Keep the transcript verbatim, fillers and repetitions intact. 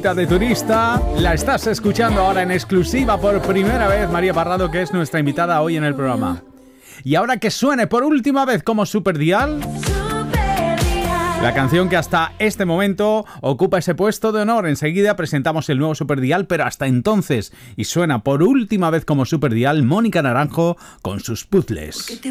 Visita de turista. La estás escuchando ahora en exclusiva por primera vez, María Parrado, que es nuestra invitada hoy en el programa. Y ahora que suene por última vez como Superdial, la canción que hasta este momento ocupa ese puesto de honor. Enseguida presentamos el nuevo Superdial, pero hasta entonces, y suena por última vez como Superdial, Mónica Naranjo con sus puzzles.